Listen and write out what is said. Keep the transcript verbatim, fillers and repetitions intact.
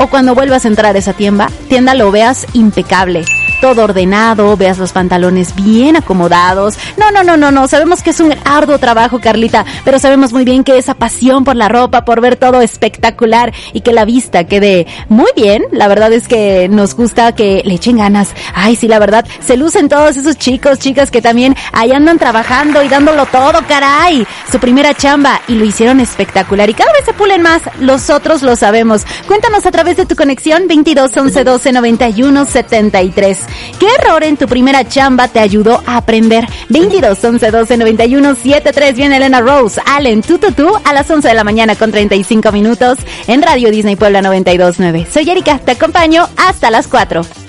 o cuando vuelvas a entrar a esa tienda, tienda lo veas impecable, todo ordenado, veas los pantalones bien acomodados. No, no, no, no, no, sabemos que es un arduo trabajo, Carlita, pero sabemos muy bien que esa pasión por la ropa, por ver todo espectacular y que la vista quede muy bien, la verdad es que nos gusta que le echen ganas. Ay, sí, la verdad, se lucen todos esos chicos, chicas que también ahí andan trabajando y dándolo todo, caray. Su primera chamba y lo hicieron espectacular y cada vez se pulen más, los otros lo sabemos. Cuéntanos a través de tu conexión veintidós once doce noventa y uno setenta y tres. ¿Qué error en tu primera chamba te ayudó a aprender? veintidós once doce noventa y uno setenta y tres. Viene Elena Rose, Allen, tú, tú, tú, a las once de la mañana con treinta y cinco minutos en Radio Disney Puebla noventa y dos punto nueve. Soy Erika, te acompaño hasta las cuatro.